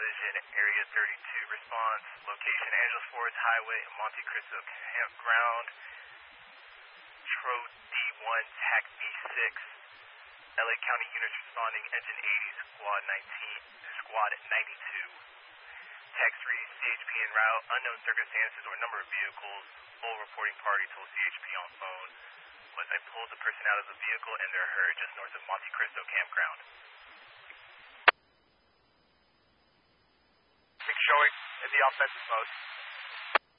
collision, Area 32 response, location Angeles Fords Highway, Monte Cristo Campground, Tro D1, TAC B6, LA County units responding, Engine 80, Squad 92. Text 3, CHP en route, unknown circumstances or number of vehicles, full reporting party told CHP on phone. Was I pulled the person out of the vehicle and they're heard just north of Monte Cristo Campground. Showing in the offensive mode.